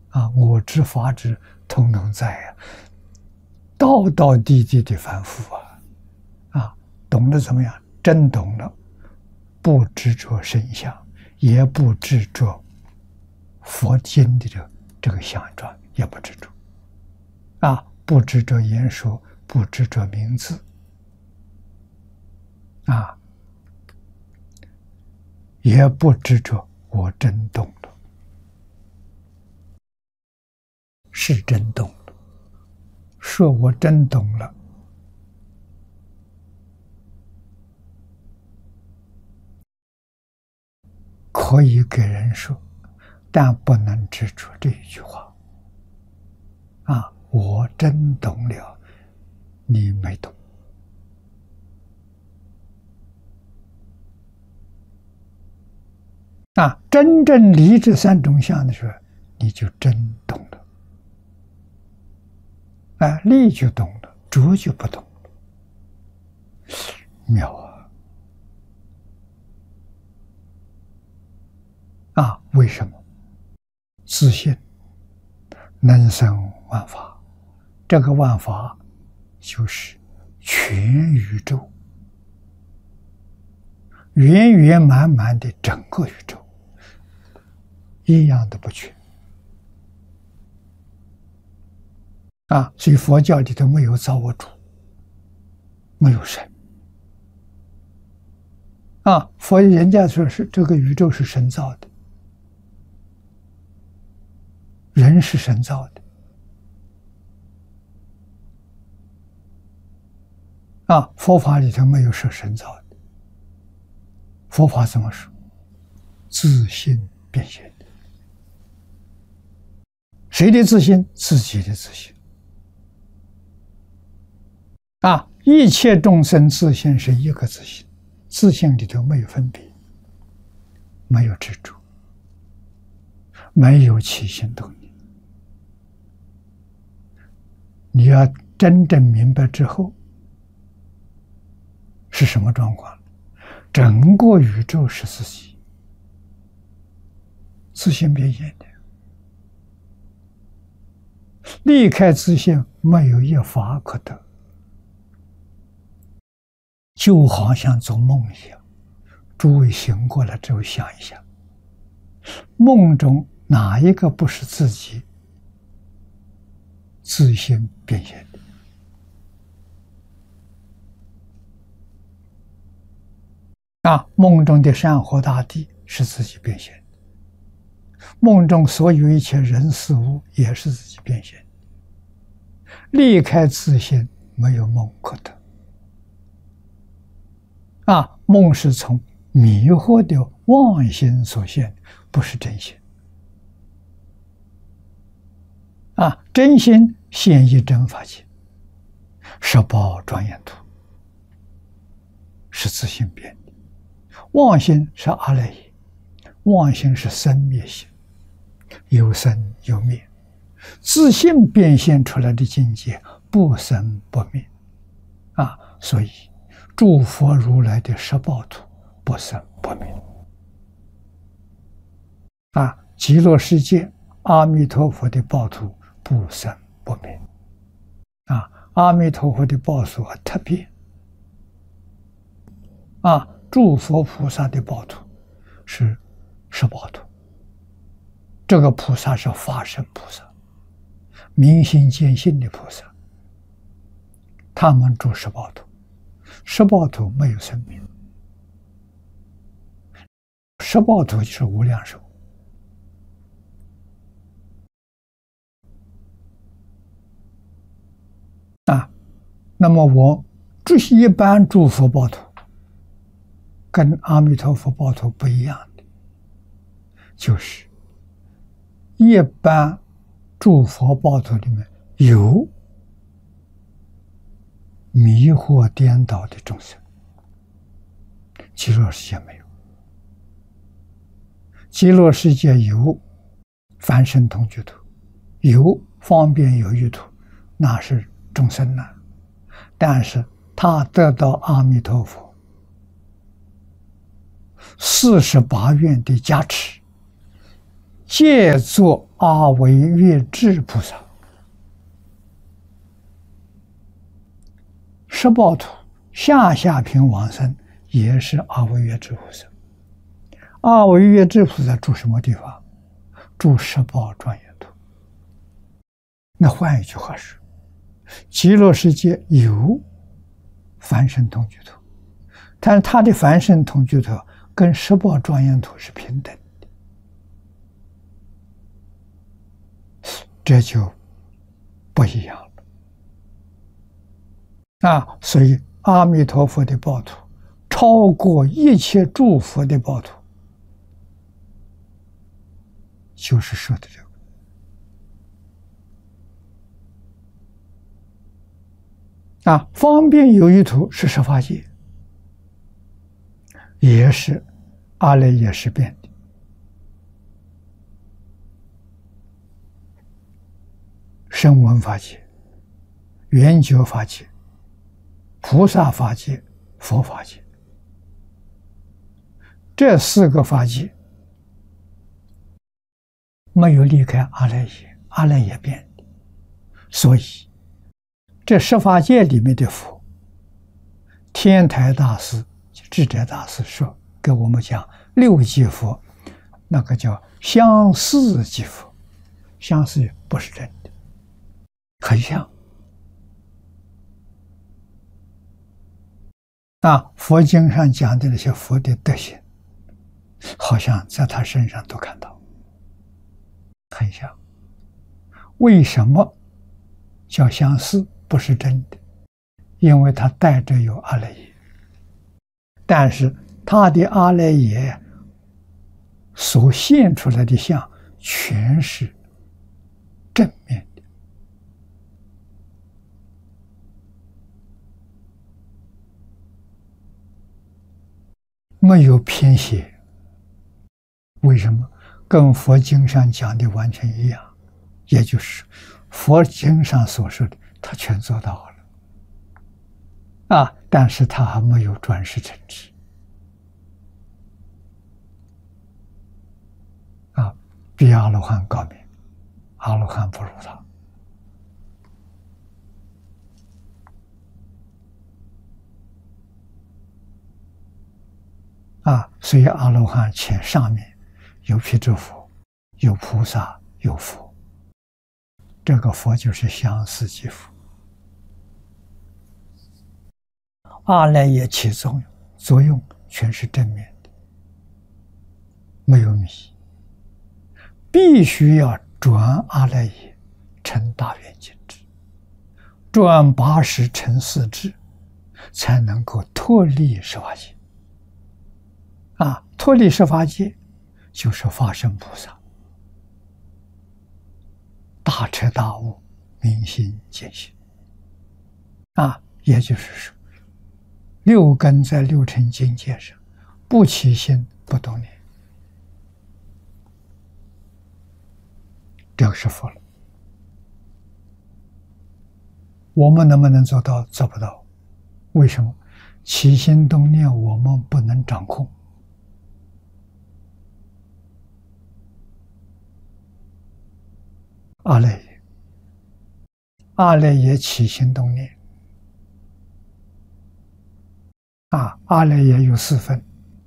我知法知，通通在呀，道道地地的凡夫懂得怎么样？真懂了，不执着身相，也不执着佛经的这个相状，也不执着不执着言说，不执着名字也不执着我真懂了，是真懂了。说我真懂了，可以给人说，但不能执着这一句话我真懂了，你没懂真正离这三种相的时候，你就真懂了离就懂了，着就不懂了，妙为什么？自信能生万法，这个万法就是全宇宙，圆圆满满的整个宇宙，一样都不缺所以佛教里头没有造物主，没有神佛人家说是这个宇宙是神造的，人是神造的佛法里头没有说神造的，佛法怎么说？自性变现的。谁的自性？自己的自性一切众生自性是一个自性，自性里头没有分别，没有执着，没有起心动念。你要真正明白之后，是什么状况？整个宇宙是自己，自性变现的，离开自性没有一法可得，就好像做梦一样。诸位醒过来之后想一想，梦中哪一个不是自己自性变现的梦中的山河大地是自己变现的，梦中所有一切人事物也是自己变现的，离开自性没有梦可得梦是从迷惑的妄心所现，不是真心真心现一真法界，十宝庄严图是自性变的，妄心是阿赖耶，妄心是生灭心，有生有灭，自性变现出来的境界不生不灭所以诸佛如来的十报图不生不灭极乐世界阿弥陀佛的报图不生不灭阿弥陀佛的报所特别诸佛菩萨的报图是十报图，这个菩萨是法身菩萨，明心见性的菩萨，他们住十报图，十报图没有生命，十报图就是无量寿那么我一般诸佛报图跟阿弥陀佛报图不一样的，就是一般诸佛报图里面有迷惑颠倒的众生，极乐世界没有。极乐世界有梵身同居土，有方便有余土，那是众生难，但是他得到阿弥陀佛48愿的加持， 皆作阿惟越致菩萨。十报土下品往生也是阿惟越致菩萨。阿惟越致菩萨住什么地方？住十报庄严土。那换一句话说，极乐世界有梵身同居土，但是他的梵身同居土跟十报庄严土是平等的，这就不一样了。所以阿弥陀佛的报土超过一切诸佛的报土，就是说的这个。方便有余土是十法界，也是阿赖耶识变的。声闻法界、缘觉法界、菩萨法界、佛法界，这四个法界没有离开阿赖耶，阿赖耶变的，所以这十法界里面的佛，天台大师、智者大师说给我们讲六即佛，那个叫相似即佛，相似不是真的，很像。佛经上讲的那些佛的德行，好像在他身上都看到，很像。为什么叫相似？不是真的，因为他带着有阿赖耶，但是他的阿赖耶所现出来的相全是正面的，没有偏斜。为什么？跟佛经上讲的完全一样，也就是佛经上所说的他全做到了但是他还没有转世成智比阿罗汉高明，阿罗汉不如他所以阿罗汉前上面有辟支佛，有菩萨，有佛，这个佛就是相似即佛。阿赖耶起作用全是正面的，没有迷，必须要转阿赖耶成大圆镜智，转80成4智，才能够脱离十法界。脱离十法界就是法身菩萨，大彻大悟，明心见性也就是说，六根在六尘境界上不起心不动念，这个是佛了。我们能不能做到？做不到。为什么？起心动念我们不能掌控。阿赖耶起心动念阿赖耶有4分，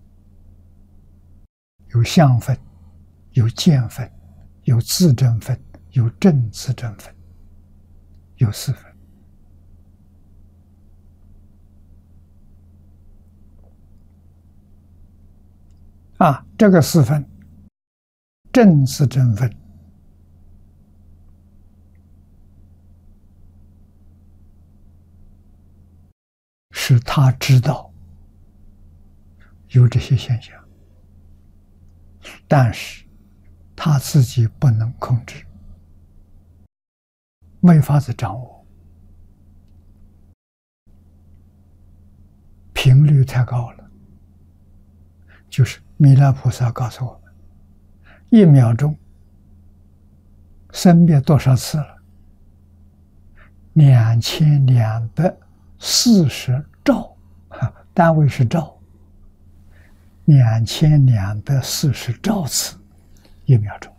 有相分，有见分，有自证分，有正自证分，有4分。这个4分，正自证分是他知道有这些现象，但是他自己不能控制，没法子掌握，频率太高了。就是弥勒菩萨告诉我们，1秒钟生灭多少次了？2240兆，单位是兆，2240兆次1秒钟。